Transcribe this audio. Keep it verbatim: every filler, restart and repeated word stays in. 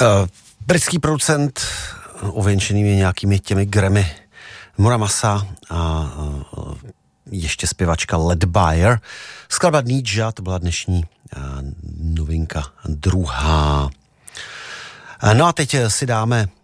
Britský producent ověnčený nějakými těmi Grammy Muramasa a ještě zpěvačka Led Bayer. Skladba Nidža, to byla dnešní novinka druhá. No a teď si dáme